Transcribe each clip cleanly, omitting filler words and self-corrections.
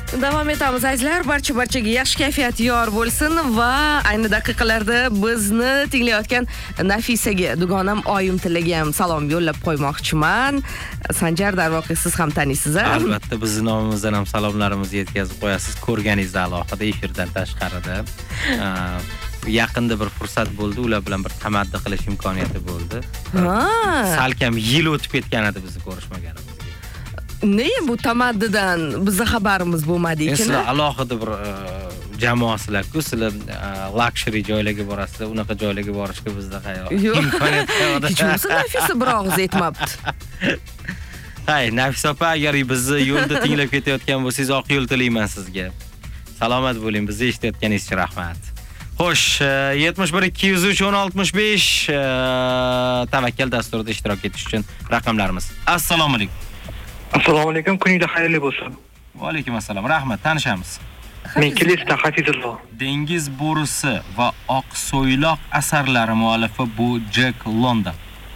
Davom etamiz azizlar, barchaga yaxshi kayfiyat yor bo'lsin va ayni daqiqalarda bizni tinglayotgan Nafisaga, dugonam oyim tillaga ham salom yo'llab qo'ymoqchiman. Sanjar, darvoqe siz ham taniysiz, a? Albatta, bizning nomimizdan ham salomlarimizni yetkazib qo'yasiz. Ko'rganingizda alohida efirdan tashqarida. Yaqinda bir fursat bo'ldi, ular bilan bir tamaddi qilish imkoniyati bo'ldi. Salkam yil o'tib ketgan edi bizni ko'rishmaganimizga. Ne bu tamaddidan bizni xabarimiz bo'lmadi-ku. Sizlar alohida bir jamoasizlar-ku, sizlar luxury joylarga borasizlar, unaqa joylarga borishga bizda imkoniyat yo'q. Hech bo'lmasa Nafisa bir og'iz aytmabdi. Hay, Nafisa opa, agar bizni yo'lda tinglab ketayotgan bo'lsangiz, oq yo'l tilayman sizga. Salomat bo'ling, bizni eshitayotganingiz uchun rahmat. Xo'sh, 71 203 1065 tavakkal dasturida ishtirok etish uchun raqamlarimiz. Assalomu alaykum. Assalomu alaykum, kuningiz xayrli bo'lsin. Va alaykum assalom. Rahmat, tanishamiz. Men Kelesda Hafizulloh. Dengiz bo'risi va oq so'yloq asarlari muallifi bu Jack London.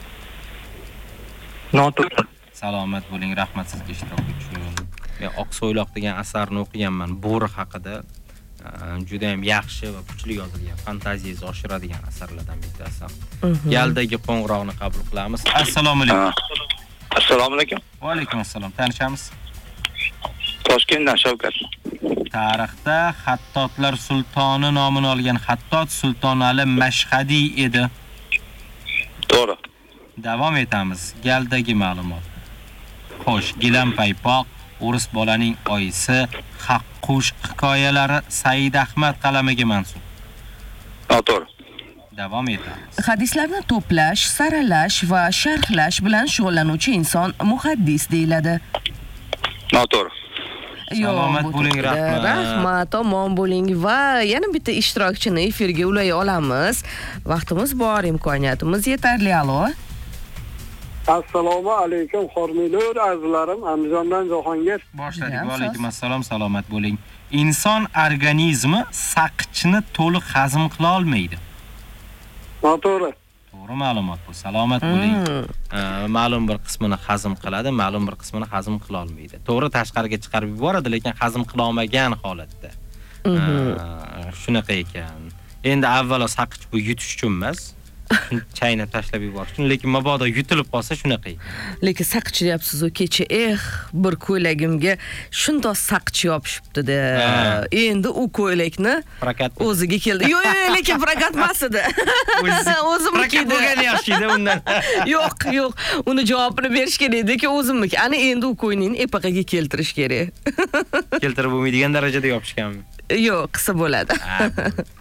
Noto'g'ri. Salomat bo'ling, rahmat sizga ishtirok etish uchun. Men oq so'yloq degan asarni o'qiganman, bo'ri haqida. Juda ham yaxshi va kuchli yozilgan, fantaziyangizni oshiradigan asarlardan bittasi. Yaldagi qo'ng'iroqni qabul qilamiz. Assalomu alaykum. Assalomu alaykum. Va alaykum assalom. Tanishamiz. Toshkentdan Shavkat. Tarixda Xattotlar sultoni nomini olgan Xattot Sulton Ali Mashhadiy edi. To'g'ri. Davom etamiz. Galdagi ma'lumot. Xo'sh, gilam paypoq, o'ris bolaning oyisi, Haqqush hikoyalari Said Ahmad qalamiga mansub. To'g'ri. Davom etamiz. Hadislarni to'plash, saralash va sharhlash bilan shug'ullanuvchi inson muhaddis deyiladi. To'g'ri. Salomat bo'ling, rahmat. Rahmat, omon bo'ling va yana bitta ishtirokchini efirga ulay olamiz. Vaqtimiz bor, imkoniyatimiz yetarli. Alo. Assalomu alaykum, xormilur azizlarim, Andijondan Jahongir. Boshladik. Va alaykum assalom, salomat bo'ling. Inson organizmi saqchni to'liq hazm qila olmaydi. To'g'ri. To'g'ri ma'lumot bu. Salomat bo'ling. Ma'lum bir qismini hazm qiladi, ma'lum bir qismini hazm qila olmaydi. To'g'ri, tashqariga chiqarib yuboradi, lekin hazm qila olmagan holatda. Shunaqa ekan. Endi avvalo saqich bu yutish uchun emas, chaynab tashlab yuborish uchun, lekin mabodo yutilib qolsa shunaqa. Lekin saqich deyapsiz-ku, kecha bir ko'ylagimga shundoq saqich yopishibdi-da. Endi u ko'ylakni o'ziga keldi. Yo'q, lekin prokat emas edi. O'zim prokat bo'lgani yaxshi-da undan. Yo'q, uni javobini berish kerak edi-ku, o'zimniki. Ana endi u ko'ylakni epaqaga keltirish kerak. Keltirib bo'lmaydigan darajada yopishganmi? Yo'q, qilsa bo'ladi.